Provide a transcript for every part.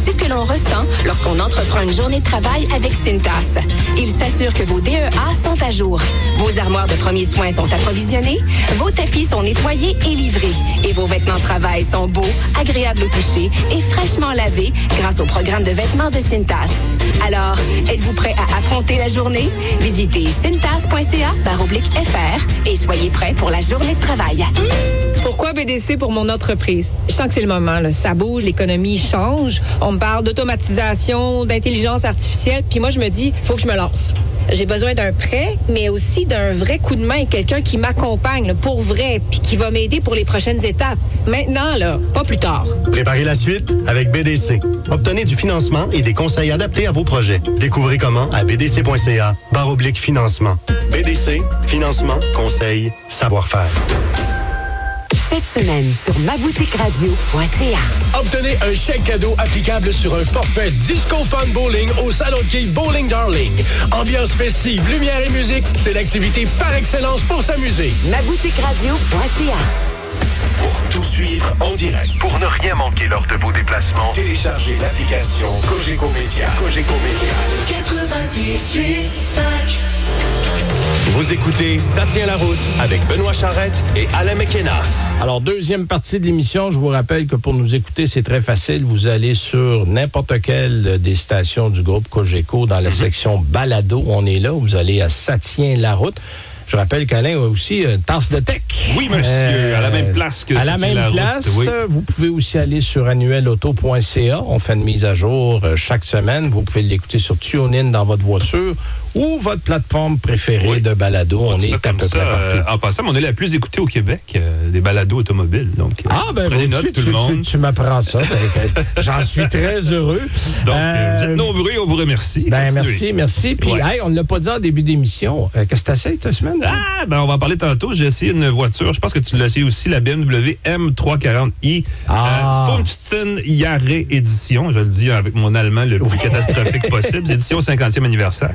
C'est ce que l'on ressent lorsqu'on entreprend une journée de travail avec Cintas. Il s'assure que vos DEA sont à jour. Vos armoires de premiers soins sont approvisionnées, vos tapis sont nettoyés et livrés. Et vos vêtements de travail sont beaux, agréables au toucher et fraîchement lavés grâce au programme de vêtements de Cintas. Alors, êtes-vous prêt à affronter la journée? Visitez cintas.ca/FR et soyez prêts pour la journée de travail. Pourquoi BDC pour mon entreprise? Je sens que c'est le moment, là. Ça bouge, l'économie change. On me parle d'automatisation, d'intelligence artificielle. Puis moi, je me dis, il faut que je me lance. J'ai besoin d'un prêt, mais aussi d'un vrai coup de main, quelqu'un qui m'accompagne là, pour vrai, puis qui va m'aider pour les prochaines étapes. Maintenant, là, pas plus tard. Préparez la suite avec BDC. Obtenez du financement et des conseils adaptés à vos projets. Découvrez comment à bdc.ca/financement. BDC, financement, conseils, savoir-faire. Cette semaine sur maboutiqueradio.ca. Obtenez un chèque cadeau applicable sur un forfait Disco Fun Bowling au Salon de quilles Bowling Darling. Ambiance festive, lumière et musique, c'est l'activité par excellence pour s'amuser. maboutiqueradio.ca. Pour tout suivre en direct, pour ne rien manquer lors de vos déplacements, téléchargez l'application Cogeco Média. Cogeco Média. 98.5. Vous écoutez Ça tient la route avec Benoît Charrette et Alain McKenna. Alors, deuxième partie de l'émission, je vous rappelle que pour nous écouter, c'est très facile. Vous allez sur n'importe quelle des stations du groupe Cogeco dans la section Balado. On est là. Vous allez à Ça tient la route. Je rappelle qu'Alain a aussi une tasse de tech. Oui, monsieur, à la même place que à la même place. Oui. Vous pouvez aussi aller sur annuelauto.ca. On fait une mise à jour chaque semaine. Vous pouvez l'écouter sur TuneIn dans votre voiture ou votre plateforme préférée de balado. On est à peu près partout. En passant, on est la plus écoutée au Québec des balados automobiles. Donc, prenez note, tout le monde. Tu m'apprends ça. J'en suis très heureux. Donc, vous êtes nombreux et on vous remercie. Merci. Puis, on ne l'a pas dit en début d'émission. Qu'est-ce que tu essayes cette semaine? On va en parler tantôt. J'ai essayé une voiture. Je pense que tu l'as essayé aussi, la BMW M340i. Fünfzehn Jahre édition. Je le dis avec mon allemand le plus catastrophique possible. Édition 50e anniversaire.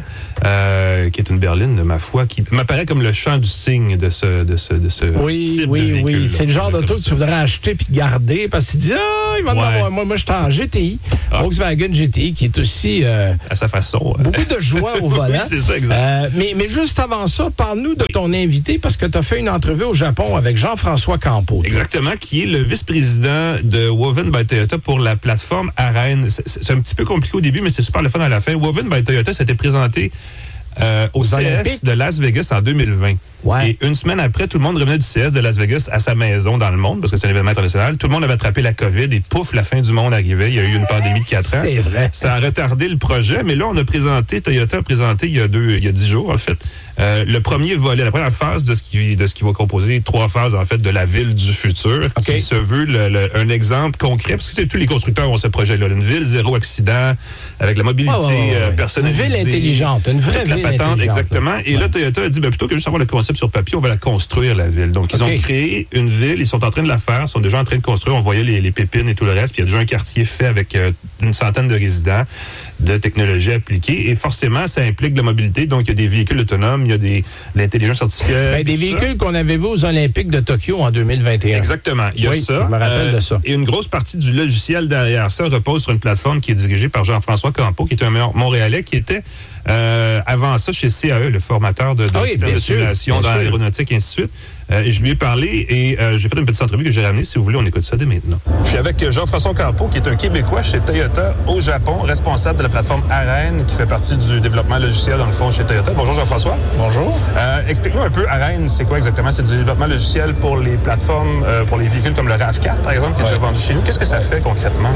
Qui est une berline, ma foi, qui m'apparaît comme le champ du cygne de ce type de véhicule. Oui. C'est le genre d'auto que tu voudrais acheter puis garder parce que tu dis, il va en avoir. Moi, je suis en GTI. Volkswagen GTI, qui est aussi... à sa façon. Beaucoup de joie au volant. Oui, c'est ça, exact. Mais juste avant ça, parle-nous de ton invité parce que tu as fait une entrevue au Japon avec Jean-François Campeau. Exactement, qui est le vice-président de Woven by Toyota pour la plateforme Arène. C'est un petit peu compliqué au début, mais c'est super le fun à la fin. Woven by Toyota s'était présenté au CS de Las Vegas en 2020. Ouais. Et une semaine après, tout le monde revenait du CS de Las Vegas à sa maison dans le monde, parce que c'est un événement international. Tout le monde avait attrapé la COVID et pouf, la fin du monde arrivait. Il y a eu une pandémie de 4 ans. C'est vrai. Ça a retardé le projet, mais là, Toyota a présenté il y a 10 jours, en fait, le premier volet, la première phase de ce qui va composer 3 phases, en fait, de la ville du futur, qui se veut un exemple concret, parce que tous les constructeurs ont ce projet-là. Une ville zéro accident, avec la mobilité personnalisée. Une ville intelligente, une vraie ville intelligente. Exactement. Et là, Toyota a dit, plutôt que juste avoir le concept sur papier, on va la construire, la ville. Donc, ils ont créé une ville, ils sont en train de la faire, ils sont déjà en train de construire, on voyait les pépines et tout le reste, puis il y a déjà un quartier fait avec une centaine de résidents, de technologies appliquées, et forcément, ça implique de la mobilité, donc il y a des véhicules autonomes, il y a de l'intelligence artificielle. Des véhicules qu'on avait vus aux Olympiques de Tokyo en 2021. Exactement, il y a ça. Je me rappelle de ça. Et une grosse partie du logiciel derrière ça repose sur une plateforme qui est dirigée par Jean-François Campeau, qui est un Montréalais, qui était avant ça chez CAE, le formateur de systèmes de simulation dans l'aéronautique et ainsi de suite. Et je lui ai parlé et j'ai fait une petite entrevue que j'ai ramenée. Si vous voulez, on écoute ça dès maintenant. Je suis avec Jean-François Campeau, qui est un Québécois chez Toyota au Japon, responsable de la plateforme Arène, qui fait partie du développement logiciel, dans le fond, chez Toyota. Bonjour, Jean-François. Bonjour. Explique-nous un peu, Arène, c'est quoi exactement? C'est du développement logiciel pour les plateformes, pour les véhicules comme le RAV4, par exemple, qui est déjà vendu chez nous. Qu'est-ce que ça fait concrètement?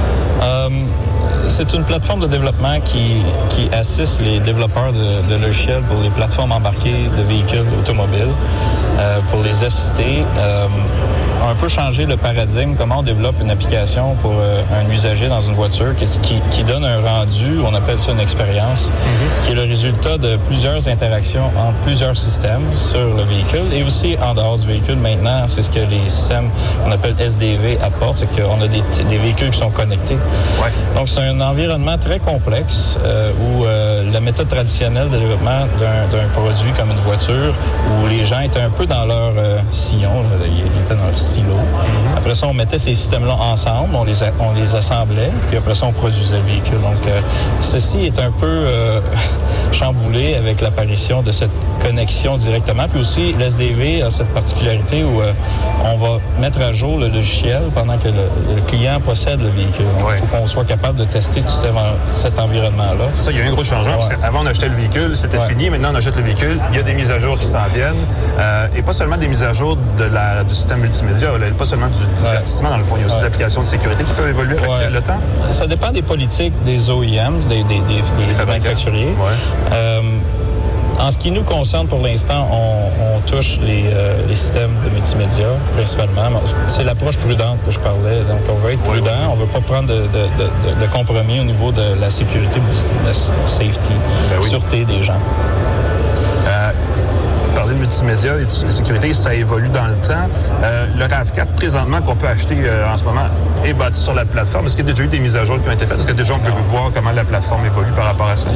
C'est une plateforme de développement qui assiste les développeurs de logiciels pour les plateformes embarquées de véhicules automobiles, pour les assister, un peu changer le paradigme, comment on développe une application pour un usager dans une voiture qui donne un rendu, on appelle ça une expérience, qui est le résultat de plusieurs interactions entre plusieurs systèmes sur le véhicule et aussi en dehors du véhicule. Maintenant, c'est ce que les systèmes qu'on appelle SDV apportent, c'est qu'on a des véhicules qui sont connectés. Ouais. Donc, c'est un environnement très complexe où la méthode traditionnelle de développement d'un produit comme une voiture, où les gens étaient un peu dans leur sillon, ils étaient dans leur silos. Après ça, on mettait ces systèmes-là ensemble, on les assemblait, puis après ça, on produisait le véhicule. Donc, ceci est un peu chamboulé avec l'apparition de cette connexion directement. Puis aussi, l'SDV a cette particularité où on va mettre à jour le logiciel pendant que le client possède le véhicule. Il faut qu'on soit capable de tester tout cet environnement-là. Ça, il y a eu un gros changement, parce qu'avant, on achetait le véhicule, c'était fini. Maintenant, on achète le véhicule, il y a des mises à jour qui s'en viennent. Et pas seulement des mises à jour du système multimédia, pas seulement du divertissement, dans le fond. Il y a aussi des applications de sécurité qui peuvent évoluer avec le temps. Ça dépend des politiques des OEM, des manufacturiers. En ce qui nous concerne pour l'instant, on touche les systèmes de multimédia principalement. C'est l'approche prudente que je parlais. Donc, on veut être prudent. On ne veut pas prendre de compromis au niveau de la sécurité, de la safety, sûreté des gens. Parler de multimédia et de sécurité, ça évolue dans le temps. Le RAV4, présentement, qu'on peut acheter en ce moment, est bâti sur la plateforme. Est-ce qu'il y a déjà eu des mises à jour qui ont été faites? Est-ce que déjà on peut voir comment la plateforme évolue par rapport à ça?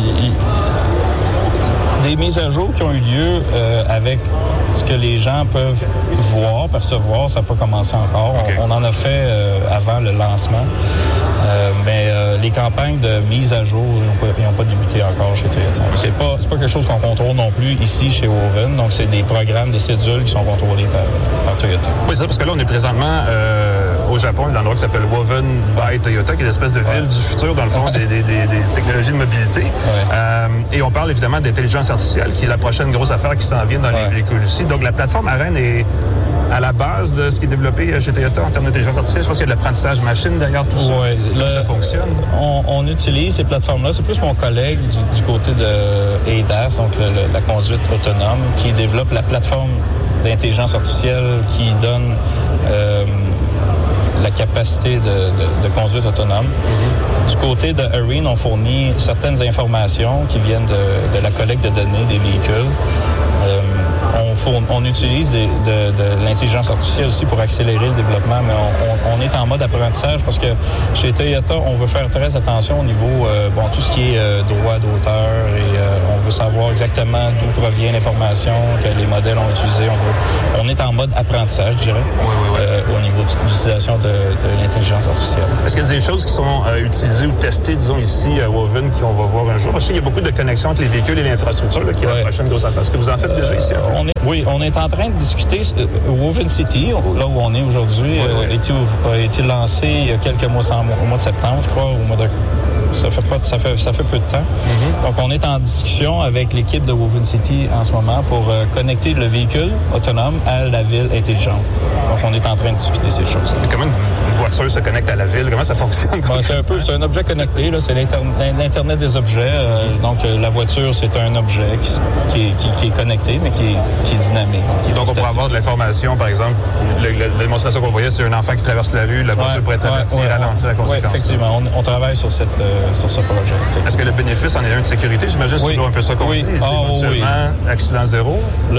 Des mises à jour qui ont eu lieu avec ce que les gens peuvent voir, percevoir, ça n'a pas commencé encore. On en a fait avant le lancement. Mais les campagnes de mise à jour n'ont pas débuté encore chez Toyota. C'est pas quelque chose qu'on contrôle non plus ici chez Woven. Donc, c'est des programmes, des cédules qui sont contrôlés par Toyota. Oui, c'est ça, parce que là, on est présentement au Japon, dans l'endroit qui s'appelle Woven by Toyota, qui est l'espèce de ville du futur, dans le fond, des technologies de mobilité. Et on parle évidemment d'intelligence artificielle, qui est la prochaine grosse affaire qui s'en vient dans les véhicules ici. Donc, la plateforme AREN est à la base de ce qui est développé chez Toyota en termes d'intelligence artificielle. Je pense qu'il y a de l'apprentissage machine derrière tout ça. Comment ça fonctionne? On utilise ces plateformes-là. C'est plus mon collègue du côté de ADAS, donc la conduite autonome, qui développe la plateforme d'intelligence artificielle qui donne la capacité de conduite autonome. Du côté de AREN, on fournit certaines informations qui viennent de la collecte de données des véhicules. On utilise de l'intelligence artificielle aussi pour accélérer le développement, mais on est en mode apprentissage parce que chez Toyota, on veut faire très attention au niveau, tout ce qui est droit d'auteur et on veut savoir exactement d'où provient l'information que les modèles ont utilisée. On est en mode apprentissage, je dirais, au niveau de l'utilisation de l'intelligence artificielle. Est-ce qu'il y a des choses qui sont utilisées ou testées, disons, ici à Woven, qu'on va voir un jour? Parce qu'il y a beaucoup de connexions entre les véhicules et l'infrastructure, qui est la prochaine grosse affaire. Est-ce que vous en faites déjà ici? On est en train de discuter. Woven City, là où on est aujourd'hui, a été lancé il y a quelques mois, au mois de septembre, je crois, ça fait peu de temps. Donc, on est en discussion avec l'équipe de Woven City en ce moment pour connecter le véhicule autonome à la ville intelligente. Donc, on est en train de discuter ces choses. Et comment une voiture se connecte à la ville? Comment ça fonctionne? C'est un objet connecté. Là, c'est l'Internet des objets. Donc, la voiture, c'est un objet qui est connecté, mais qui est dynamique. Donc, on pourrait avoir de l'information, par exemple, la démonstration qu'on voyait, c'est un enfant qui traverse la rue, la voiture pourrait être avertie, ralentir la conséquence. Oui, effectivement. On travaille sur ce projet. Est-ce que le bénéfice en est un de sécurité? J'imagine que c'est toujours un peu ça qu'on dit. C'est accident zéro.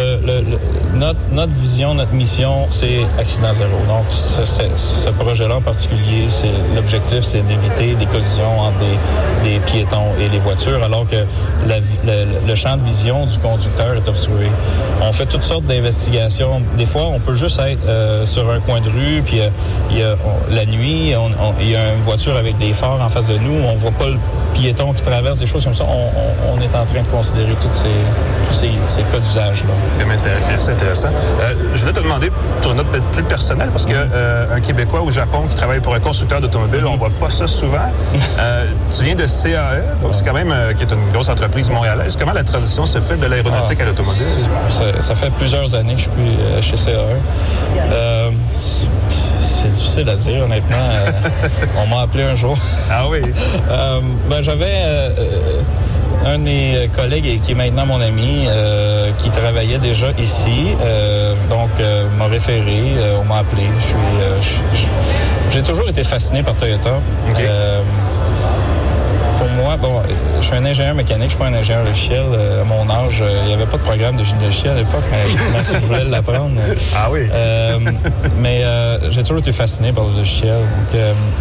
Notre vision, notre mission, c'est accident zéro. Donc, ce projet-là en particulier, l'objectif, c'est d'éviter des collisions entre des piétons et les voitures, alors que le champ de vision du conducteur est obstrué. On fait toutes sortes d'investigations. Des fois, on peut juste être sur un coin de rue, puis la nuit, il y a une voiture avec des phares en face de nous. On voit pas le piéton qui traverse, des choses comme ça. On est en train de considérer tous ces cas d'usage-là. C'est quand même assez intéressant. Je voulais te demander, sur une note peut-être plus personnelle, parce qu'un Québécois au Japon qui travaille pour un constructeur d'automobile, on voit pas ça souvent. Tu viens de CAE, donc c'est quand même qui est une grosse entreprise montréalaise. Comment la transition se fait de l'aéronautique à l'automobile? Ça fait plusieurs années que je suis chez CAE. C'est difficile à dire, honnêtement. On m'a appelé un jour. Ah oui? J'avais un de mes collègues, qui est maintenant mon ami, qui travaillait déjà ici, m'a référé, on m'a appelé. J'ai toujours été fasciné par Toyota. Okay. Pour moi, je suis un ingénieur mécanique, je suis pas un ingénieur logiciel. À mon âge, il n'y avait pas de programme de génie logiciel à l'époque, mais si je voulais l'apprendre. Ah oui? Mais j'ai toujours été fasciné par le logiciel. Donc,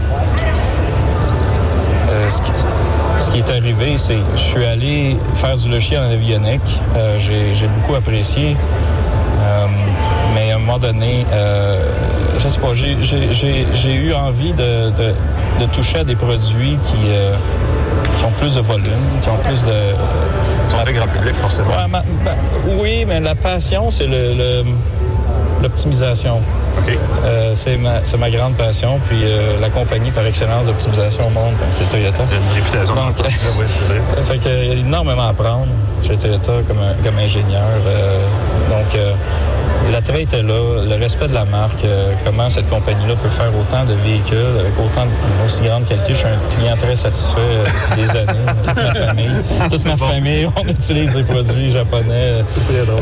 ce qui est arrivé, c'est que je suis allé faire du logiciel en avionique. J'ai beaucoup apprécié. Mais à un moment donné, je sais pas, j'ai eu envie de toucher à des produits qui ont plus de volume, qui ont plus de... Qui sont très grand public, forcément. Ouais, oui, mais la passion, c'est l'optimisation. OK. C'est ma grande passion. Puis la compagnie par excellence d'optimisation au monde, c'est Toyota. Il y a une réputation dans ça. Oui, c'est vrai. Fait qu'il y a énormément à apprendre chez Toyota comme ingénieur. Donc, l'attrait était là, le respect de la marque, comment cette compagnie-là peut faire autant de véhicules avec aussi grande qualité. Je suis un client très satisfait depuis des années. Toute ma famille, on utilise des produits japonais. C'est très drôle.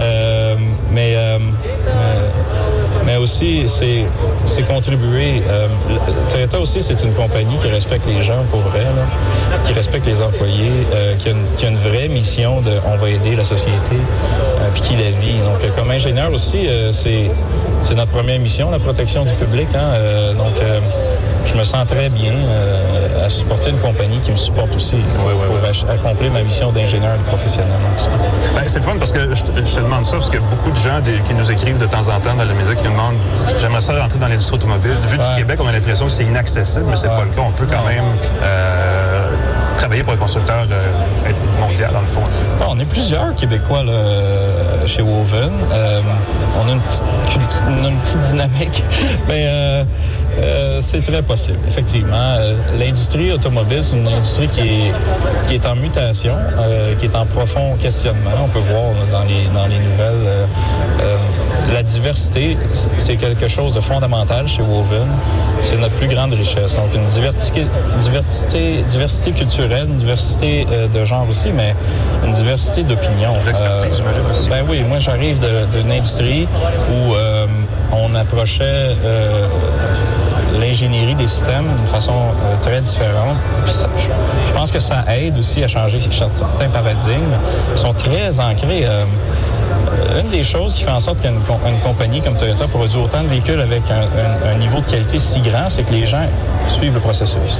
Mais aussi, c'est contribuer. Toyota aussi, c'est une compagnie qui respecte les gens pour vrai, là, qui respecte les employés, qui a une vraie mission de on va aider la société, puis qui la vit. Donc, comme ingénieur aussi, c'est notre première mission, la protection du public. Donc, je me sens très bien à supporter une compagnie qui me supporte aussi pour accomplir ma mission d'ingénieur professionnel. Ben, c'est le fun parce que je te demande ça parce qu'il y a beaucoup de gens qui nous écrivent de temps en temps dans les médias qui nous demandent « J'aimerais ça rentrer dans l'industrie automobile. » Vu du Québec, on a l'impression que c'est inaccessible, mais c'est pas le cas. On peut quand même travailler pour un constructeur mondial, dans le fond. Bon, on est plusieurs Québécois là, chez Woven. On a une petite dynamique, mais c'est très possible, effectivement. L'industrie automobile, c'est une industrie qui est en mutation, qui est en profond questionnement. On peut voir dans les nouvelles. La diversité, c'est quelque chose de fondamental chez Woven. C'est notre plus grande richesse. Donc, une diversité culturelle, une diversité de genre aussi, mais une diversité d'opinions. D'expertise, j'imagine aussi. Ben oui, moi, j'arrive d'une industrie où on approchait l'ingénierie des systèmes d'une façon très différente. Je pense que ça aide aussi à changer certains paradigmes. Ils sont très ancrés. Une des choses qui fait en sorte qu'une compagnie comme Toyota produit autant de véhicules avec un niveau de qualité si grand, c'est que les gens suivent le processus.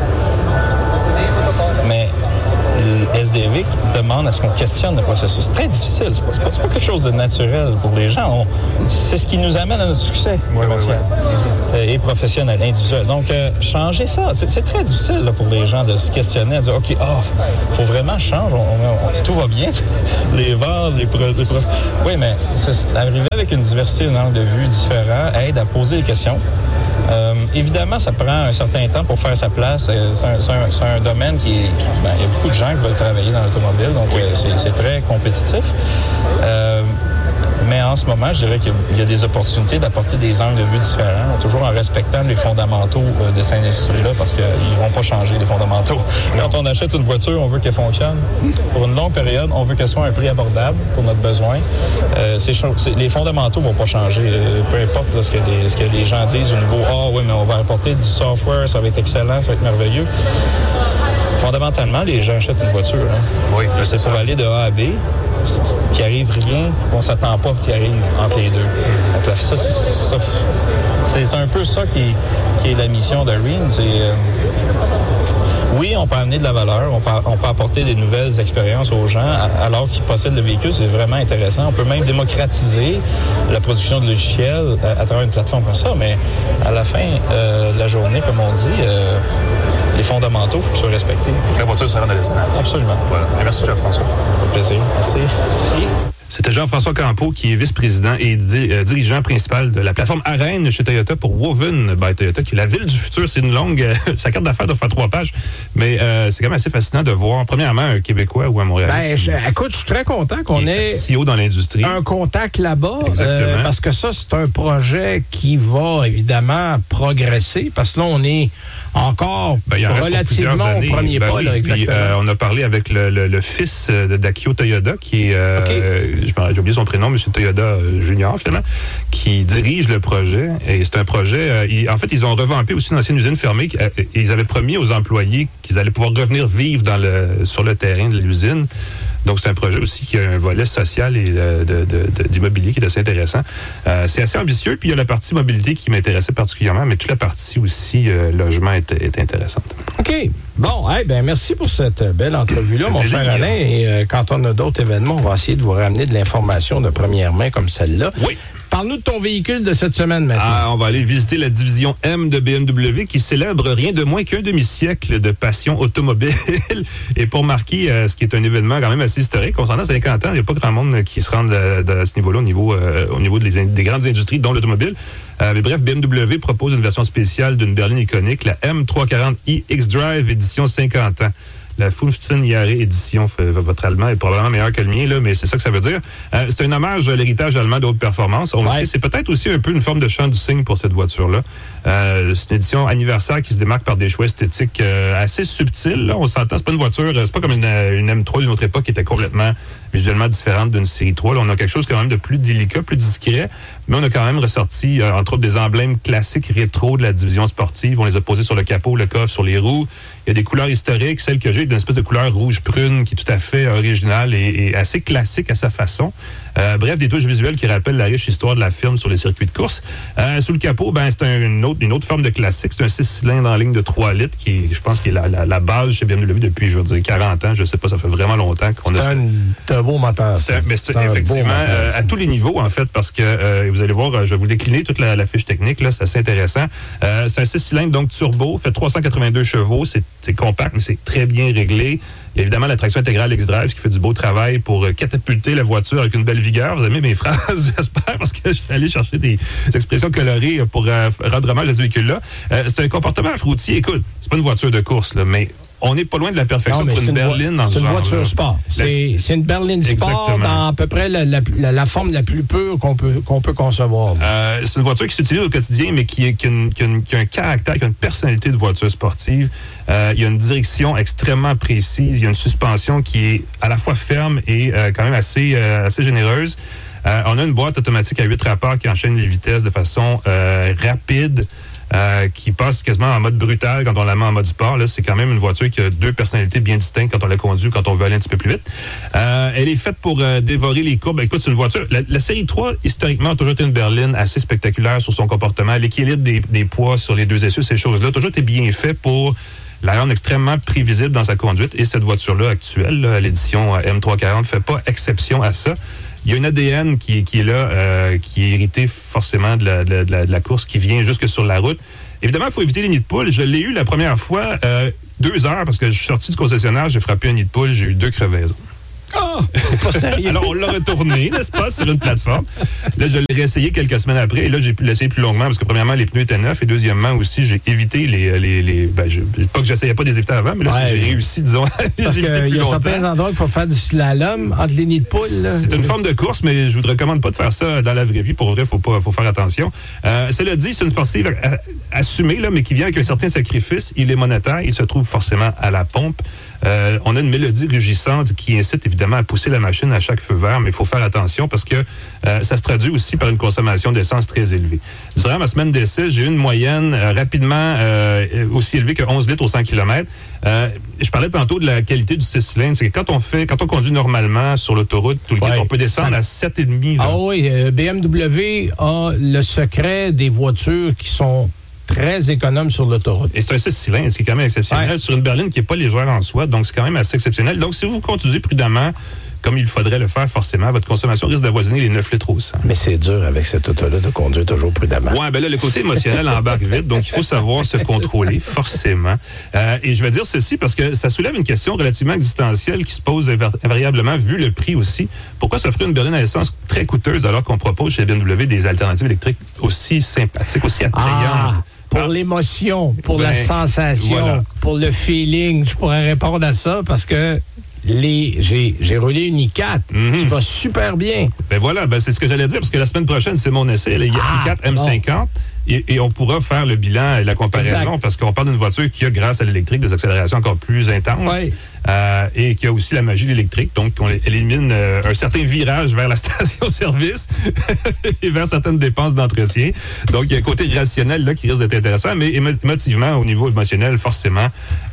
Mais le SDV demande à ce qu'on questionne le processus. C'est très difficile. C'est pas quelque chose de naturel pour les gens. C'est ce qui nous amène à notre succès et professionnel, individuel. Donc, changer ça, c'est très difficile là, pour les gens de se questionner, de dire, OK, faut vraiment changer. Tout va bien. Les ventes, les produits. Oui, mais arriver avec une diversité, un angle de vue différent aide à poser des questions. Évidemment, ça prend un certain temps pour faire sa place. C'est un domaine il y a beaucoup de gens qui veulent travailler dans l'automobile, donc c'est très compétitif. Mais en ce moment, je dirais qu'il y a des opportunités d'apporter des angles de vue différents, toujours en respectant les fondamentaux de cette industrie-là, parce qu'ils ne vont pas changer les fondamentaux. Quand on achète une voiture, on veut qu'elle fonctionne. Pour une longue période, on veut qu'elle soit à un prix abordable pour notre besoin. Les fondamentaux ne vont pas changer. Peu importe là, ce que les gens disent au niveau « Ah oui, mais on va apporter du software, ça va être excellent, ça va être merveilleux ». Fondamentalement, les gens achètent une voiture. Oui, c'est pour aller de A à B. Qu'il arrive rien, on ne s'attend pas qu'il arrive entre les deux. Donc là, c'est un peu ça qui est la mission de Rheem. Oui, on peut amener de la valeur, on peut apporter des nouvelles expériences aux gens alors qu'ils possèdent le véhicule, c'est vraiment intéressant. On peut même démocratiser la production de logiciels à travers une plateforme comme ça, mais à la fin de la journée, comme on dit, les fondamentaux, il faut qu'ils soient respectés. Il faut que la voiture se rende à destination. Absolument. Voilà. Et merci, Jean-François. Ça fait plaisir. Merci. C'était Jean-François Campeau, qui est vice-président et dirigeant principal de la plateforme Arène chez Toyota pour Woven by Toyota, qui est la ville du futur. C'est une longue... sa carte d'affaires doit faire 3 pages, mais c'est quand même assez fascinant de voir, premièrement, un Québécois ou un Montréalais. Écoute, je suis très content qu'on ait CEO dans l'industrie. Un contact là-bas. Exactement. Parce que ça, c'est un projet qui va évidemment progresser, parce que là, on est encore relativement au premier pas. Oui. Là, exactement. Puis, on a parlé avec le fils d'Akio Toyoda, qui est... J'ai oublié son prénom, M. Toyoda Junior, finalement, qui dirige le projet. Et c'est un projet... en fait, ils ont revampé aussi une ancienne usine fermée. Ils avaient promis aux employés qu'ils allaient pouvoir revenir vivre sur le terrain de l'usine. Donc, c'est un projet aussi qui a un volet social et d'immobilier qui est assez intéressant. C'est assez ambitieux. Puis, il y a la partie mobilité qui m'intéressait particulièrement, mais toute la partie aussi logement est intéressante. OK. Bon, merci pour cette belle entrevue-là, mon cher Alain. Et quand on a d'autres événements, on va essayer de vous ramener de l'information de première main comme celle-là. Oui. Parle-nous de ton véhicule de cette semaine maintenant. On va aller visiter la division M de BMW qui célèbre rien de moins qu'un demi-siècle de passion automobile. Et pour marquer ce qui est un événement quand même assez historique, on s'en a 50 ans, il n'y a pas grand monde qui se rend à ce niveau-là au niveau des grandes industries, dont l'automobile. Mais bref, BMW propose une version spéciale d'une berline iconique, la M340i X-Drive édition 50 ans. La 15 Jahre édition, votre allemand est probablement meilleur que le mien, là, mais c'est ça que ça veut dire. C'est un hommage à l'héritage allemand de haute performance. On le sait, c'est peut-être aussi un peu une forme de chant du cygne pour cette voiture-là. C'est une édition anniversaire qui se démarque par des choix esthétiques assez subtils. Là. On s'entend, c'est pas une voiture, c'est pas comme une M3 d'une autre époque qui était complètement visuellement différente d'une série 3. Là, on a quelque chose quand même de plus délicat, plus discret, mais on a quand même ressorti, entre autres, des emblèmes classiques rétro de la division sportive. On les a posés sur le capot, le coffre, sur les roues. Il y a des couleurs historiques. Celle que j'ai est d'une espèce de couleur rouge-prune qui est tout à fait originale et assez classique à sa façon. Bref, des touches visuelles qui rappellent la riche histoire de la firme sur les circuits de course. Sous le capot, c'est une autre forme de classique. C'est un 6 cylindres en ligne de 3 litres qui, je pense, qui est la base chez BMW depuis, je veux dire, 40 ans. Je sais pas, ça fait vraiment longtemps qu'on a ça. C'est un beau moteur. C'est effectivement à tous les niveaux, en fait, parce que vous allez voir, je vais vous décliner toute la fiche technique, là, c'est assez intéressant. C'est un 6 cylindres, donc turbo, fait 382 chevaux. C'est compact, mais c'est très bien réglé. Il y a évidemment la traction intégrale X-Drive qui fait du beau travail pour catapulter la voiture avec une belle vigueur. Vous avez mes phrases, j'espère, parce que je suis allé chercher des expressions colorées pour rendre hommage à ce véhicule-là. C'est un comportement routier. Écoute, c'est pas une voiture de course, là, mais on n'est pas loin de la perfection pour une berline dans ce genre. C'est une voiture sport. C'est une berline sport dans à peu près la forme la plus pure qu'on peut concevoir. C'est une voiture qui s'utilise au quotidien, mais qui a un caractère, qui a une personnalité de voiture sportive. Il y a une direction extrêmement précise. Il y a une suspension qui est à la fois ferme et quand même assez généreuse. On a une boîte automatique à 8 rapports qui enchaîne les vitesses de façon rapide. Qui passe quasiment en mode brutal quand on la met en mode sport. Là, c'est quand même une voiture qui a deux personnalités bien distinctes quand on la conduit, quand on veut aller un petit peu plus vite. Elle est faite pour dévorer les courbes. Écoute, c'est une voiture. La série 3, historiquement, a toujours été une berline assez spectaculaire sur son comportement. L'équilibre des poids sur les deux essieux, ces choses-là, toujours été bien fait pour la rendre extrêmement prévisible dans sa conduite. Et cette voiture-là actuelle, là, l'édition M340, ne fait pas exception à ça. Il y a une ADN qui est là, qui est hérité forcément de la course, qui vient jusque sur la route. Évidemment, il faut éviter les nids de poule. Je l'ai eu la première fois 2 heures, parce que je suis sorti du concessionnaire, j'ai frappé un nid de poule, j'ai eu 2 crevaisons. C'est pas sérieux. Alors, on l'a retourné, n'est-ce pas, sur une plateforme. Là, je l'ai réessayé quelques semaines après. Et là, j'ai pu l'essayer plus longuement parce que, premièrement, les pneus étaient neufs. Et deuxièmement, aussi, j'ai évité pas que j'essayais pas de les éviter avant, mais là, j'ai réussi, disons, à les éviter plus longtemps. Il y a certains endroits qu'il faut faire du slalom entre les nids de poule. C'est une forme de course, mais je vous recommande pas de faire ça dans la vraie vie. Pour vrai, faut faire attention. Cela dit, c'est une sportive assumée, là, mais qui vient avec un certain sacrifice. Il est monétaire. Il se trouve forcément à la pompe. On a une mélodie rugissante qui incite évidemment à pousser la machine à chaque feu vert, mais il faut faire attention parce que ça se traduit aussi par une consommation d'essence très élevée. Durant ma semaine d'essai, j'ai eu une moyenne rapidement aussi élevée que 11 litres au 100 km. Je parlais tantôt de la qualité du 6 cylindres. C'est que quand on conduit normalement sur l'autoroute, tout le kit, on peut descendre à 7,5. Ah oui, BMW a le secret des voitures qui sont très économe sur l'autoroute. Et c'est un 6 cylindres, ce qui est quand même exceptionnel sur une berline qui n'est pas légère en soi, donc c'est quand même assez exceptionnel. Donc, si vous conduisez prudemment, comme il faudrait le faire forcément, votre consommation risque d'avoisiner les 9 litres au 100. Mais c'est dur avec cette auto-là de conduire toujours prudemment. Oui, ben là, le côté émotionnel embarque vite, donc il faut savoir se contrôler, forcément. Et je vais dire ceci parce que ça soulève une question relativement existentielle qui se pose invariablement, vu le prix aussi. Pourquoi s'offrir une berline à essence très coûteuse alors qu'on propose chez BMW des alternatives électriques aussi sympathiques, aussi attrayantes? Pour l'émotion, pour la sensation, pour le feeling, je pourrais répondre à ça parce que j'ai roulé une i4 qui va super bien. Ben voilà, c'est ce que j'allais dire parce que la semaine prochaine, c'est mon essai, la i4 M50. Et on pourra faire le bilan et la comparaison parce qu'on parle d'une voiture qui a, grâce à l'électrique, des accélérations encore plus intenses et qui a aussi la magie de l'électrique. Donc, on élimine un certain virage vers la station-service et vers certaines dépenses d'entretien. Donc, il y a un côté rationnel là qui risque d'être intéressant, mais émotivement, au niveau émotionnel, forcément.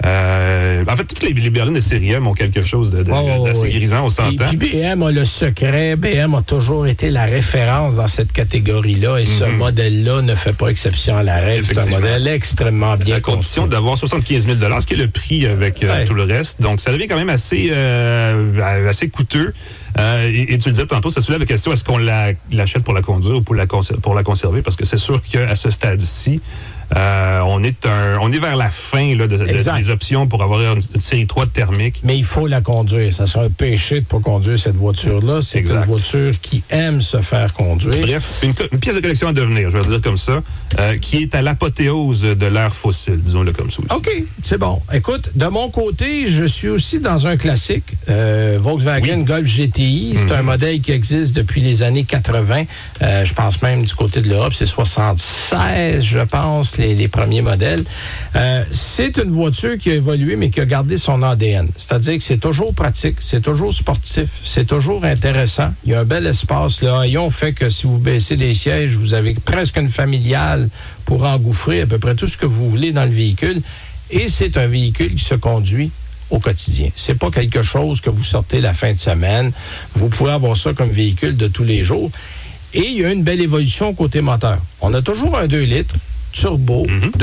En fait, toutes les berlines de série M ont quelque chose d'assez grisant, on s'entend. Et puis BM a le secret. BM a toujours été la référence dans cette catégorie-là et ce modèle-là ne fait pas exception à la règle. C'est un modèle extrêmement bien à condition d'avoir 75 000 $, ce qui est le prix avec tout le reste. Donc, Donc, ça devient quand même assez coûteux. Et tu le disais tantôt, ça soulève la question, est-ce qu'on l'achète pour la conduire ou pour la conserver? Parce que c'est sûr qu'à ce stade-ci, on est vers la fin là, des options pour avoir une série 3 thermique. Mais il faut la conduire. Ça serait un péché de ne pas conduire cette voiture-là. C'est une voiture qui aime se faire conduire. Bref, une pièce de collection à devenir, je vais le dire comme ça, qui est à l'apothéose de l'ère fossile, disons-le comme ça aussi. OK, c'est bon. Écoute, de mon côté, je suis aussi dans un classique, Volkswagen Golf GTI. C'est un modèle qui existe depuis les années 80. Je pense même du côté de l'Europe, c'est 76, je pense, les premiers modèles. C'est une voiture qui a évolué, mais qui a gardé son ADN. C'est-à-dire que c'est toujours pratique, c'est toujours sportif, c'est toujours intéressant. Il y a un bel espace. Le haillon fait que si vous baissez les sièges, vous avez presque une familiale pour engouffrer à peu près tout ce que vous voulez dans le véhicule. Et c'est un véhicule qui se conduit au quotidien. C'est pas quelque chose que vous sortez la fin de semaine. Vous pouvez avoir ça comme véhicule de tous les jours. Et il y a une belle évolution côté moteur. On a toujours un 2 litres turbo,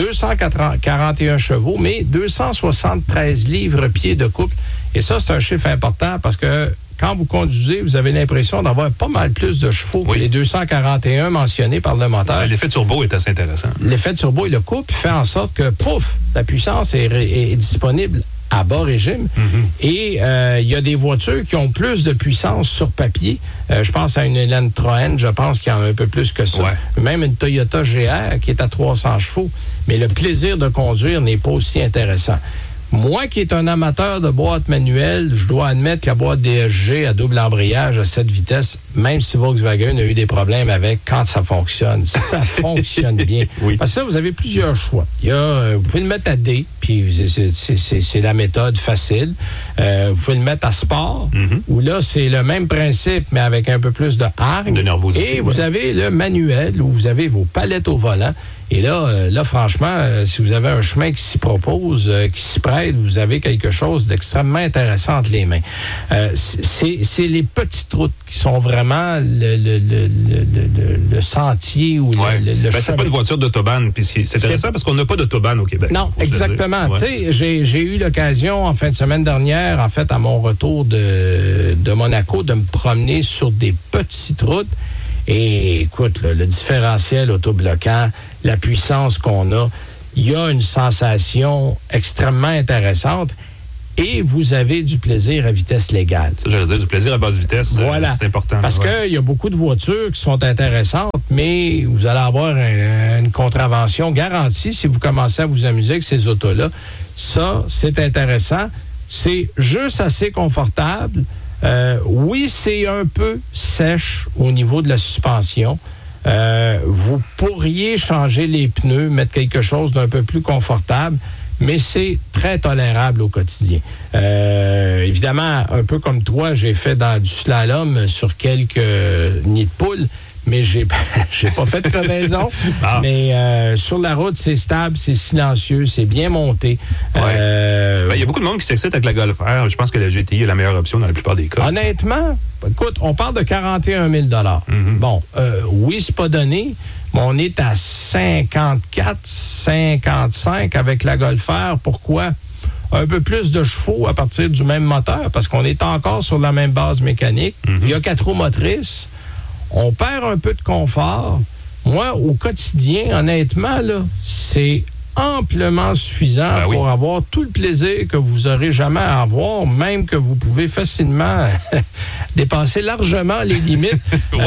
241 chevaux, mais 273 livres-pieds de couple. Et ça, c'est un chiffre important parce que quand vous conduisez, vous avez l'impression d'avoir pas mal plus de chevaux que les 241 mentionnés par le moteur. L'effet turbo est assez intéressant. L'effet turbo et le couple fait en sorte que, pouf, la puissance est disponible à bas régime. Et il y a des voitures qui ont plus de puissance sur papier. Je pense à une Elantra, je pense qu'il y en a un peu plus que ça. Même une Toyota GR qui est à 300 chevaux. Mais le plaisir de conduire n'est pas aussi intéressant. Moi qui est un amateur de boîte manuelle, je dois admettre que la boîte DSG à double embrayage à 7 vitesses, même si Volkswagen a eu des problèmes avec quand ça fonctionne, si ça fonctionne bien. Parce que ça, vous avez plusieurs choix. Il y a, vous pouvez le mettre à D, puis c'est la méthode facile. Vous pouvez le mettre à sport, où là, c'est le même principe, mais avec un peu plus de hargne. De nervosité. Et vous avez le manuel, où vous avez vos palettes au volant. Et là, franchement, si vous avez un chemin qui s'y propose, qui s'y prête, vous avez quelque chose d'extrêmement intéressant entre les mains. C'est les petites routes qui sont vraiment le sentier ou le chemin. C'est pas une voiture d'autobahn, puis c'est intéressant parce qu'on n'a pas d'autobahn au Québec. Non, exactement. Tu sais, j'ai eu l'occasion en fin de semaine dernière, en fait, à mon retour de Monaco, de me promener sur des petites routes. Et écoute, le différentiel autobloquant, la puissance qu'on a, il y a une sensation extrêmement intéressante et vous avez du plaisir à vitesse légale. Ça, j'allais dire, du plaisir à basse vitesse, c'est important. Parce qu'il y a beaucoup de voitures qui sont intéressantes, mais vous allez avoir une contravention garantie si vous commencez à vous amuser avec ces autos-là. Ça, c'est intéressant. C'est juste assez confortable. Oui, c'est un peu sèche au niveau de la suspension. Vous pourriez changer les pneus, mettre quelque chose d'un peu plus confortable, mais c'est très tolérable au quotidien. Évidemment, un peu comme toi, j'ai fait du slalom sur quelques nids de poules, mais j'ai pas fait de crevaison. Mais sur la route, c'est stable, c'est silencieux, c'est bien monté. Il y a beaucoup de monde qui s'excite avec la Golf R. Je pense que la GTI est la meilleure option dans la plupart des cas. Honnêtement, écoute, on parle de 41 000 Bon, oui, c'est pas donné, mais on est à 54, 55 avec la Golf R. Pourquoi? Un peu plus de chevaux à partir du même moteur, parce qu'on est encore sur la même base mécanique. Il y a 4 roues motrices. On perd un peu de confort. Moi, au quotidien, honnêtement, là, c'est amplement suffisant pour avoir tout le plaisir que vous n'aurez jamais à avoir, même que vous pouvez facilement dépasser largement les limites.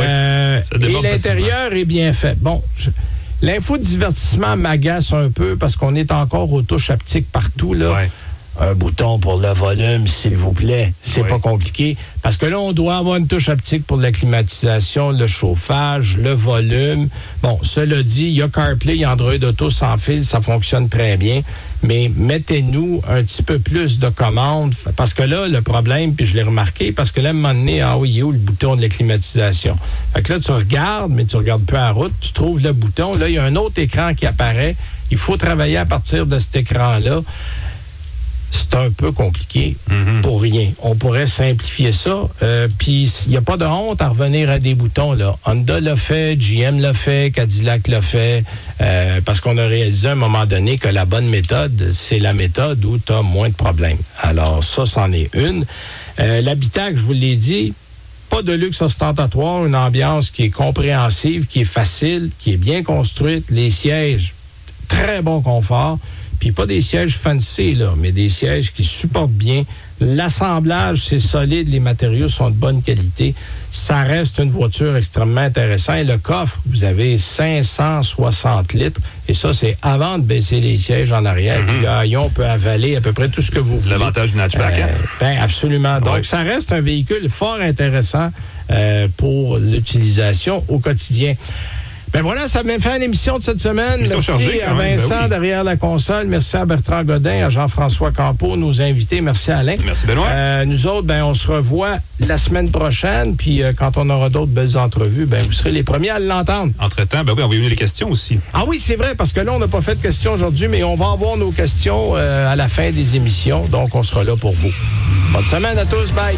Et l'intérieur est bien fait. Bon, l'infodivertissement m'agace un peu parce qu'on est encore aux touches haptiques partout, là. Un bouton pour le volume, s'il vous plaît. C'est pas compliqué. Parce que là, on doit avoir une touche haptique pour la climatisation, le chauffage, le volume. Bon, cela dit, il y a CarPlay, il y a Android Auto sans fil, ça fonctionne très bien. Mais mettez-nous un petit peu plus de commandes. Parce que là, le problème, puis je l'ai remarqué, parce que là, à un moment donné, il est où le bouton de la climatisation? Fait que là, tu regardes, mais tu regardes peu la route, tu trouves le bouton. Là, il y a un autre écran qui apparaît. Il faut travailler à partir de cet écran-là. c'est un peu compliqué pour rien. On pourrait simplifier ça. Puis, il n'y a pas de honte à revenir à des boutons, là. Honda l'a fait, GM l'a fait, Cadillac l'a fait, parce qu'on a réalisé à un moment donné que la bonne méthode, c'est la méthode où tu as moins de problèmes. Alors, ça, c'en est une. L'habitacle, je vous l'ai dit, pas de luxe ostentatoire, une ambiance qui est compréhensive, qui est facile, qui est bien construite, les sièges, très bon confort, puis pas des sièges fancy, là, mais des sièges qui supportent bien. L'assemblage, c'est solide, les matériaux sont de bonne qualité. Ça reste une voiture extrêmement intéressante. Et le coffre, vous avez 560 litres, et ça, c'est avant de baisser les sièges en arrière. Puis le haillon peut avaler à peu près tout ce que vous voulez. L'avantage du hatchback. Absolument. Donc, ça reste un véhicule fort intéressant pour l'utilisation au quotidien. Ben voilà, ça m'a fait l'émission de cette semaine. Merci à Vincent derrière la console. Merci à Bertrand Godin, à Jean-François Campeau, nos invités. Merci Alain. Merci Benoît. Nous autres, on se revoit la semaine prochaine. Puis quand on aura d'autres belles entrevues, vous serez les premiers à l'entendre. Entre-temps, on va y venir les questions aussi. Ah oui, c'est vrai, parce que là, on n'a pas fait de questions aujourd'hui, mais on va avoir nos questions à la fin des émissions. Donc, on sera là pour vous. Bonne semaine à tous. Bye.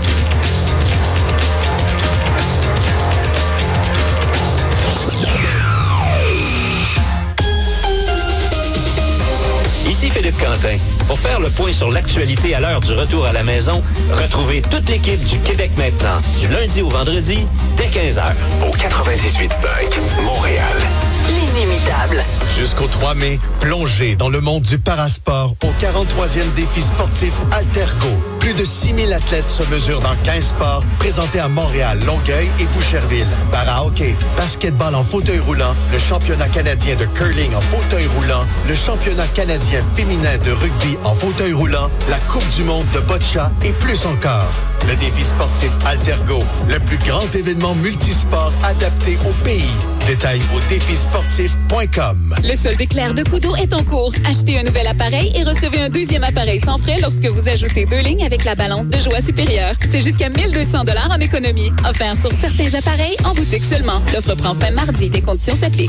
Ici Philippe Quentin. Pour faire le point sur l'actualité à l'heure du retour à la maison, retrouvez toute l'équipe du Québec maintenant, du lundi au vendredi, dès 15h. Au 98.5, Montréal. L'inimitable. Jusqu'au 3 mai, plongez dans le monde du parasport au 43e défi sportif Altergo. Plus de 6000 athlètes se mesurent dans 15 sports présentés à Montréal, Longueuil et Boucherville. Para-hockey, basketball en fauteuil roulant, le championnat canadien de curling en fauteuil roulant, le championnat canadien féminin de rugby en fauteuil roulant, la Coupe du monde de boccia et plus encore. Le défi sportif Altergo, le plus grand événement multisport adapté au pays. Détails au défisportif.com. Le solde éclair de Kudo est en cours. Achetez un nouvel appareil et recevez un deuxième appareil sans frais lorsque vous ajoutez 2 lignes avec la balance de joie supérieure. C'est jusqu'à 1200 $ en économie. Offert sur certains appareils en boutique seulement. L'offre prend fin mardi. Des conditions s'appliquent.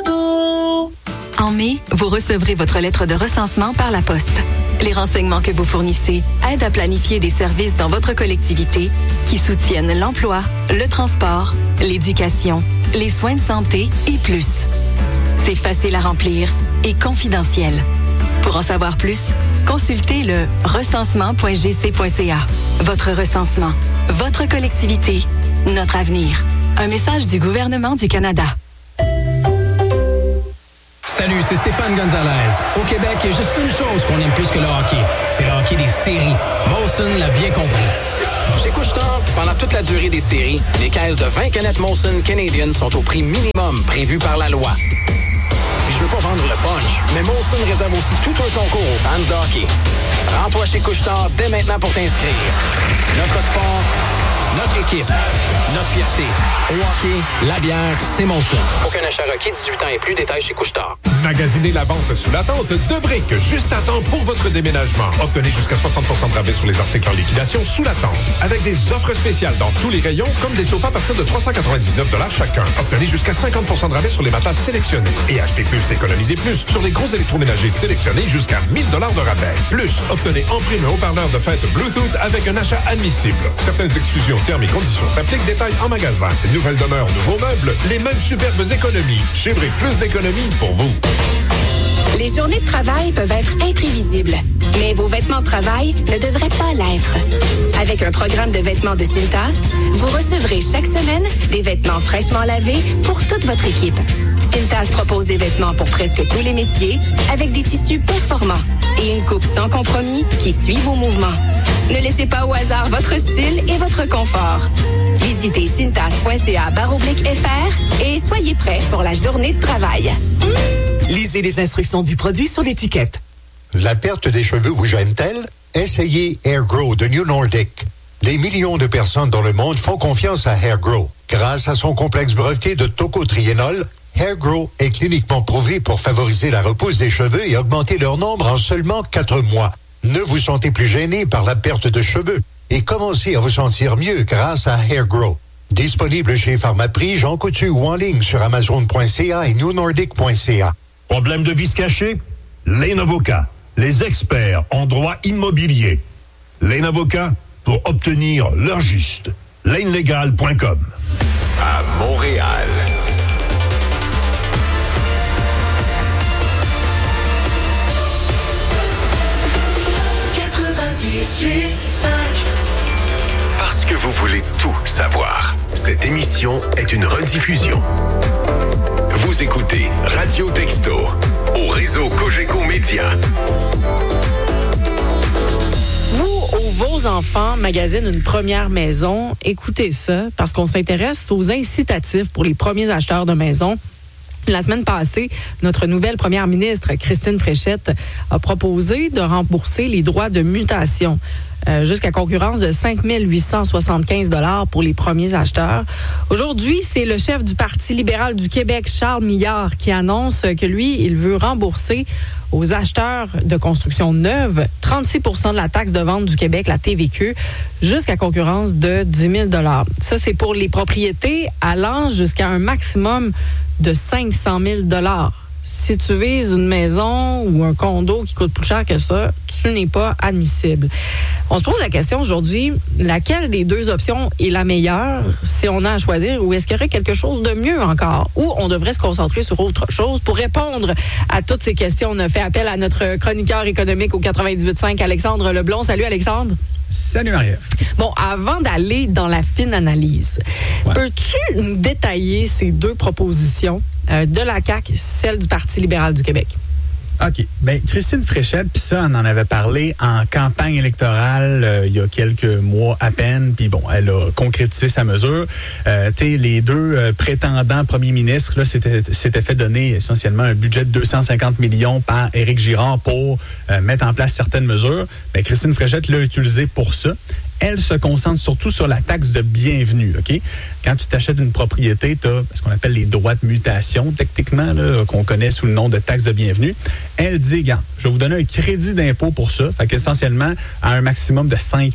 En mai, vous recevrez votre lettre de recensement par la poste. Les renseignements que vous fournissez aident à planifier des services dans votre collectivité qui soutiennent l'emploi, le transport, l'éducation, les soins de santé et plus. C'est facile à remplir et confidentiel. Pour en savoir plus, consultez le recensement.gc.ca. Votre recensement, votre collectivité, notre avenir. Un message du gouvernement du Canada. Salut, c'est Stéphane Gonzalez. Au Québec, il y a juste une chose qu'on aime plus que le hockey. C'est le hockey des séries. Molson l'a bien compris. Chez Couche-Tard, pendant toute la durée des séries, les caisses de 20 canettes Molson Canadian sont au prix minimum prévu par la loi. Puis je veux pas vendre le punch, mais Molson réserve aussi tout un concours aux fans de hockey. Rends-toi chez Couche-Tard dès maintenant pour t'inscrire. Notre sport, notre équipe, notre fierté. Au hockey, la bière, c'est Molson. Aucun achat requis, 18 ans et plus, détails chez Couche-Tard. Magasinez la vente sous l'attente de Brick, juste à temps pour votre déménagement. Obtenez jusqu'à 60% de rabais sur les articles en liquidation sous l'attente. Avec des offres spéciales dans tous les rayons, comme des sofas à partir de 399 $ chacun. Obtenez jusqu'à 50% de rabais sur les matelas sélectionnés. Et achetez plus, économisez plus sur les gros électroménagers sélectionnés jusqu'à 1000 $ de rabais. Plus, obtenez en prime un haut-parleur de fête Bluetooth avec un achat admissible. Certaines exclusions, termes et conditions s'appliquent. Détails en magasin. Nouvelle demeure, nouveaux meubles, les mêmes superbes économies. Chez Brick, plus d'économies pour vous. Les journées de travail peuvent être imprévisibles, mais vos vêtements de travail ne devraient pas l'être. Avec un programme de vêtements de Cintas, vous recevrez chaque semaine des vêtements fraîchement lavés pour toute votre équipe. Cintas propose des vêtements pour presque tous les métiers, avec des tissus performants et une coupe sans compromis qui suit vos mouvements. Ne laissez pas au hasard votre style et votre confort. Visitez cintas.ca/FR et soyez prêts pour la journée de travail. Lisez les instructions du produit sur l'étiquette. La perte des cheveux vous gêne-t-elle? Essayez AirGrow de New Nordic. Des millions de personnes dans le monde font confiance à AirGrow. Grâce à son complexe breveté de tocotriénol, AirGrow est cliniquement prouvé pour favoriser la repousse des cheveux et augmenter leur nombre en seulement 4 mois. Ne vous sentez plus gêné par la perte de cheveux et commencez à vous sentir mieux grâce à AirGrow. Disponible chez Pharmaprix, Jean Coutu ou en ligne sur Amazon.ca et newnordic.ca. Problème de vis caché? Lane Avocat. les experts en droit immobilier. Lane Avocat, pour obtenir leur juste. lanelegal.com. À Montréal. Parce que vous voulez tout savoir, cette émission est une rediffusion. Vous écoutez Radio Texto au réseau Cogeco Média. Vous ou vos enfants magasinent une première maison, écoutez ça parce qu'on s'intéresse aux incitatifs pour les premiers acheteurs de maison. La semaine passée, notre nouvelle première ministre, Christine Fréchette, a proposé de rembourser les droits de mutation jusqu'à concurrence de 5 875 $ pour les premiers acheteurs. Aujourd'hui, c'est le chef du Parti libéral du Québec, Charles Millard, qui annonce que lui, il veut rembourser aux acheteurs de construction neuve 36 % de la taxe de vente du Québec, la TVQ, jusqu'à concurrence de 10 000 $. Ça, c'est pour les propriétés allant jusqu'à un maximum de 500 000 $. Si tu vises une maison ou un condo qui coûte plus cher que ça, tu n'es pas admissible. On se pose la question aujourd'hui, laquelle des deux options est la meilleure si on a à choisir, ou est-ce qu'il y aurait quelque chose de mieux encore, ou on devrait se concentrer sur autre chose? Pour répondre à toutes ces questions, on a fait appel à notre chroniqueur économique au 98.5, Alexandre Leblond. Salut Alexandre. Salut Marie-Ève. Bon, avant d'aller dans la fine analyse, peux-tu nous détailler ces deux propositions de la CAQ, celle du Parti libéral du Québec? OK. Bien, Christine Fréchette, puis ça, on en avait parlé en campagne électorale il y a quelques mois à peine, puis bon, elle a concrétisé sa mesure. Tu sais, les deux prétendants premiers ministres, là, s'étaient fait donner essentiellement un budget de 250 millions par Éric Girard pour mettre en place certaines mesures. Bien, Christine Fréchette l'a utilisé pour ça. Elle se concentre surtout sur la taxe de bienvenue, OK? Quand tu t'achètes une propriété, tu as ce qu'on appelle les droits de mutation, techniquement, là, qu'on connaît sous le nom de taxe de bienvenue. Elle dit, regarde, je vais vous donner un crédit d'impôt pour ça, fait qu'essentiellement, à un maximum de 5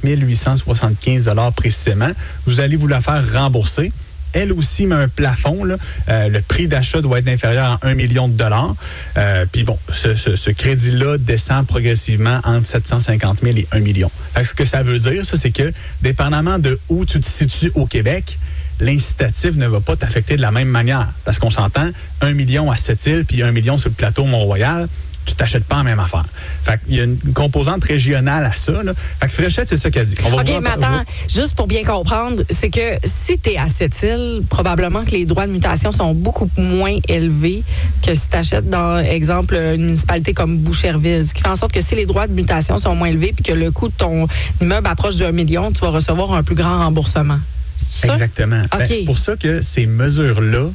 875 $ précisément, vous allez vous la faire rembourser. Elle aussi met un plafond. Là. Le prix d'achat doit être inférieur à 1 million de dollars. Puis bon, ce crédit-là descend progressivement entre 750 000 et 1 million. Fait que ce que ça veut dire, ça, c'est que dépendamment de où tu te situes au Québec, l'incitatif ne va pas t'affecter de la même manière. Parce qu'on s'entend, 1 million à Sept-Îles puis 1 million sur le plateau Mont-Royal, tu t'achètes pas la même affaire. Fait qu'il y a une composante régionale à ça. Là. Fait que Fréchette, c'est ça qu'elle dit. OK, mais attends, juste pour bien comprendre, c'est que si tu es à Sept-Îles, probablement que les droits de mutation sont beaucoup moins élevés que si tu achètes dans, exemple, une municipalité comme Boucherville. Ce qui fait en sorte que si les droits de mutation sont moins élevés puis que le coût de ton immeuble approche de 1 million, tu vas recevoir un plus grand remboursement. C'est ça? Exactement. Okay. Ben, c'est pour ça que ces mesures-là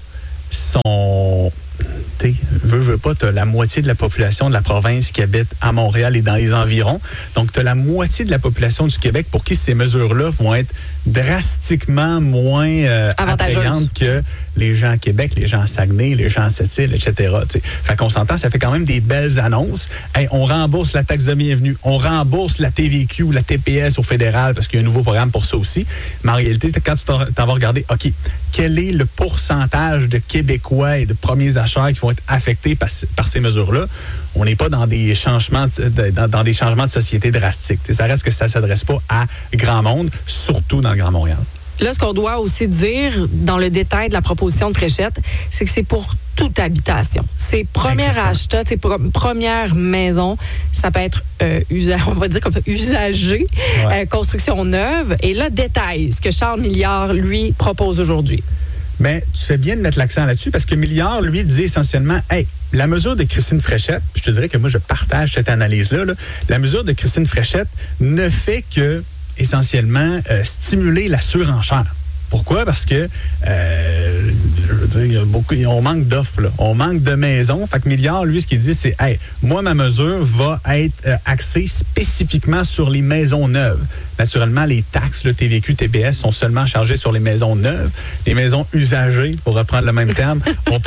sont... Veux pas, tu as la moitié de la population de la province qui habite à Montréal et dans les environs. Donc, tu as la moitié de la population du Québec pour qui ces mesures-là vont être drastiquement moins attrayantes que les gens à Québec, les gens à Saguenay, les gens à Sept-Îles, etc. T'sais. Fait qu'on s'entend, ça fait quand même des belles annonces. Hey, on rembourse la taxe de bienvenue, on rembourse la TVQ ou la TPS au fédéral parce qu'il y a un nouveau programme pour ça aussi. Mais en réalité, quand tu t'en vas regarder, OK, quel est le pourcentage de Québécois et de premiers acheteurs qui vont être affectés par ces mesures-là? On n'est pas dans des changements de société drastiques. T'sais, ça reste que ça ne s'adresse pas à grand monde, surtout dans le Grand Montréal. Là, ce qu'on doit aussi dire dans le détail de la proposition de Fréchette, c'est que c'est pour toute habitation. C'est premier achat, c'est première maison, ça peut être on va dire comme usagé, construction neuve. Et là, détail, ce que Charles Millard, lui, propose aujourd'hui. Mais tu fais bien de mettre l'accent là-dessus parce que Millard, lui, dit essentiellement, hey, la mesure de Christine Fréchette, je te dirais que moi, je partage cette analyse-là, là, la mesure de Christine Fréchette ne fait que essentiellement stimuler la surenchère. Pourquoi? Parce que, je veux dire, on manque d'offres, là. On manque de maisons. Fait que Millard, lui, ce qu'il dit, c'est, hey, moi, ma mesure va être axée spécifiquement sur les maisons neuves. naturellement, les taxes, le TVQ, TPS, sont seulement chargées sur les maisons neuves. Les maisons usagées, pour reprendre le même terme,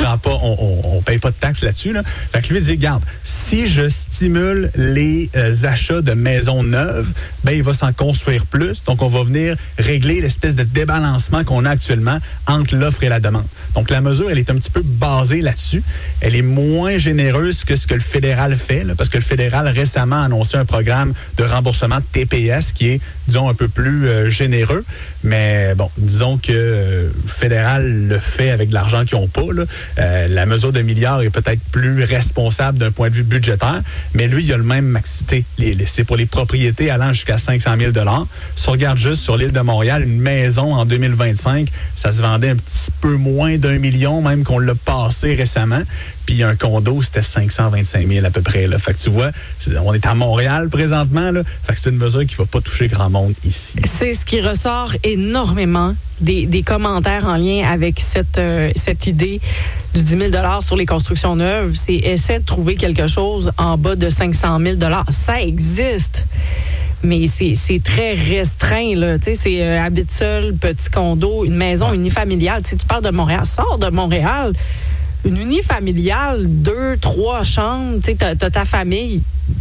on paye pas de taxes là-dessus. Là. Fait que lui dit, regarde, si je stimule les achats de maisons neuves, ben il va s'en construire plus. Donc, on va venir régler l'espèce de débalancement qu'on a actuellement entre l'offre et la demande. Donc, la mesure, elle est un petit peu basée là-dessus. Elle est moins généreuse que ce que le fédéral fait, là, parce que le fédéral récemment a annoncé un programme de remboursement de TPS qui est, disons, un peu plus généreux. Mais bon, disons que le fédéral le fait avec de l'argent qu'ils n'ont pas. Là. La mesure de milliards est peut-être plus responsable d'un point de vue budgétaire, mais lui, il a le même maximité. C'est pour les propriétés allant jusqu'à 500 000 $. Si on regarde juste sur l'île de Montréal, une maison en 2025, ça se vendait un petit peu moins d'1 million, même qu'on l'a passé récemment. Puis un condo, c'était 525 000 à peu près. Là. Fait que tu vois, on est à Montréal présentement. Là. Fait que c'est une mesure qui ne va pas toucher grand monde ici. C'est ce qui ressort énormément des commentaires en lien avec cette idée du 10 000 sur les constructions neuves. C'est essayer de trouver quelque chose en bas de 500 000 $. Ça existe. Mais c'est très restreint, là. Tu sais, c'est habite seul, petit condo, une maison unifamiliale. Tu sais, tu parles de Montréal. Sors de Montréal. Une unifamiliale, 2, 3 chambres, tu sais, t'as ta famille.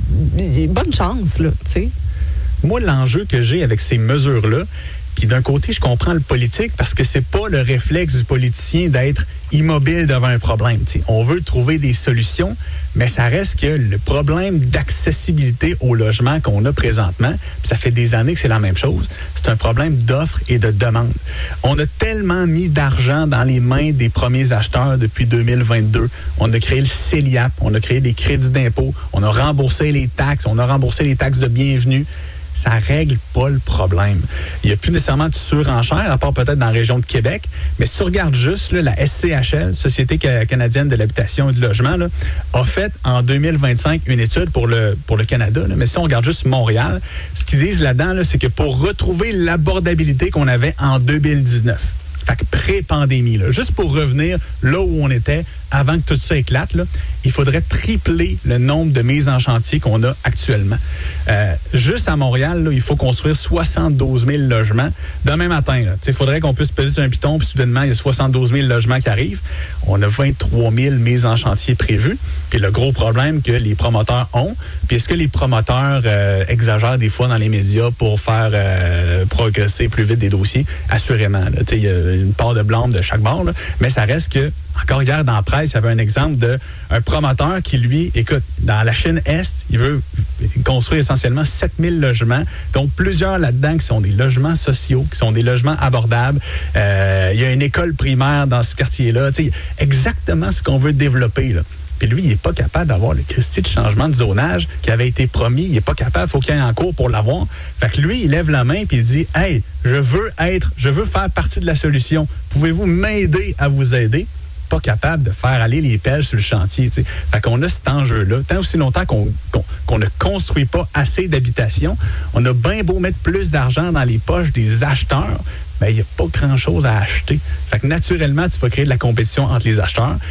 Bonne chance, là, tu sais. Moi, l'enjeu que j'ai avec ces mesures-là, puis d'un côté, je comprends le politique parce que c'est pas le réflexe du politicien d'être immobile devant un problème. T'sais. On veut trouver des solutions, mais ça reste que le problème d'accessibilité au logement qu'on a présentement, puis ça fait des années que c'est la même chose, c'est un problème d'offre et de demande. On a tellement mis d'argent dans les mains des premiers acheteurs depuis 2022. On a créé le CELIAP, on a créé des crédits d'impôt, on a remboursé les taxes, on a remboursé les taxes de bienvenue. Ça règle pas le problème. Il n'y a plus nécessairement de surenchère, à part peut-être dans la région de Québec, mais si tu regardes juste, là, la SCHL, Société canadienne de l'habitation et du logement, là, a fait en 2025 une étude pour le Canada, là, mais si on regarde juste Montréal, ce qu'ils disent là-dedans, là, c'est que pour retrouver l'abordabilité qu'on avait en 2019, fait que pré-pandémie, là, juste pour revenir là où on était avant que tout ça éclate, là, il faudrait tripler le nombre de mises en chantier qu'on a actuellement. Juste à Montréal, là, il faut construire 72 000 logements demain matin. Il faudrait qu'on puisse peser sur un piton, puis soudainement, il y a 72 000 logements qui arrivent. On a 23 000 mises en chantier prévues. Puis le gros problème que les promoteurs ont, puis est-ce que les promoteurs exagèrent des fois dans les médias pour faire progresser plus vite des dossiers? Assurément. Il y a une part de blâme de chaque bord, là, mais ça reste que encore hier, dans la presse, il y avait un exemple d'un promoteur qui, lui, écoute, dans la Chine Est, il veut construire essentiellement 7 000 logements, dont plusieurs là-dedans qui sont des logements sociaux, qui sont des logements abordables. Il y a une école primaire dans ce quartier-là. Tu sais, exactement ce qu'on veut développer, là. Puis lui, il n'est pas capable d'avoir le Christi de changement de zonage qui avait été promis. Il n'est pas capable, il faut qu'il y ait en cours pour l'avoir. Fait que lui, il lève la main puis il dit « Hey, je veux faire partie de la solution. Pouvez-vous m'aider à vous aider? » Pas capable de faire aller les pelles sur le chantier. T'sais. Fait qu'on a cet enjeu-là. Tant aussi longtemps qu'on ne construit pas assez d'habitations, on a bien beau mettre plus d'argent dans les poches des acheteurs, ben il n'y a pas grand-chose à acheter. Fait que naturellement, tu vas créer de la compétition entre les acheteurs.